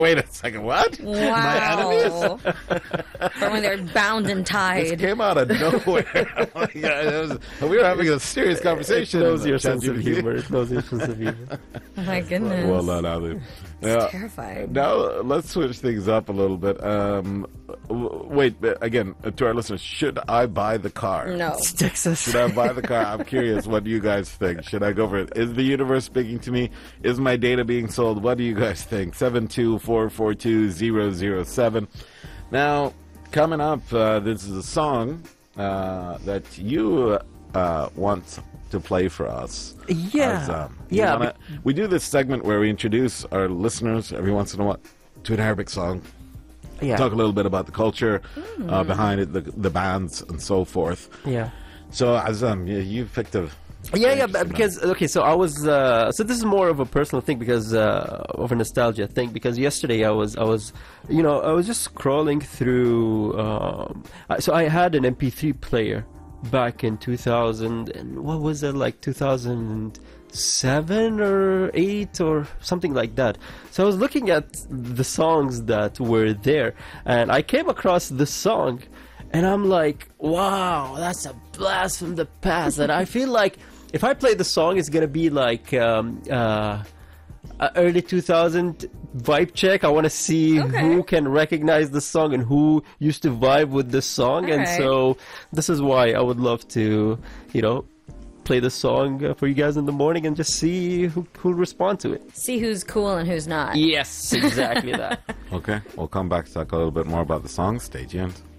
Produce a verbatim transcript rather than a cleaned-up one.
Wait a second, what? Wow. From when they're bound and This tied. came out of nowhere. Oh my God, it was- we were having a serious conversation. It knows in your Chat sense of G P T. humor. It knows your sense of humor. Oh my goodness. Well done, Ali. It's Now, terrifying. now let's switch things up a little bit. Um, w- wait, uh, again, uh, to our listeners, should I buy the car? No. It's Texas. Should I buy the car? I'm curious what you guys think. Should I go for it? Is the universe speaking to me? Is my data being sold? What do you guys think? seven two four four two zero zero seven. Now, coming up, uh, this is a song uh, that you uh, want to play for us. Yeah. As, um, you yeah. wanna- we do this segment where we introduce our listeners every once in a while to an Arabic song. Yeah. Talk a little bit about the culture uh, behind it, the, the bands, and so forth. Yeah. So, Azam, you, you picked a... Yeah, yeah, interesting but because okay, so I was uh, so this is more of a personal thing because uh, of a nostalgia thing. Because yesterday I was I was, you know, I was just scrolling through. Um, I- so I had an M P three player back in two thousand and what was it, like two thousand seven or eight or something like that. So I was looking at the songs that were there, and I came across this song. And I'm like, wow, that's a blast from the past. And I feel like if I play the song, it's going to be like um, uh, a early two thousand vibe check. I want to see Okay. who can recognize the song and who used to vibe with the song. All and right. so this is why I would love to, you know, play the song uh, for you guys in the morning and just see who who'll respond to it. See who's cool and who's not. Yes, exactly that. Okay, we'll come back to talk a little bit more about the song. Stay tuned.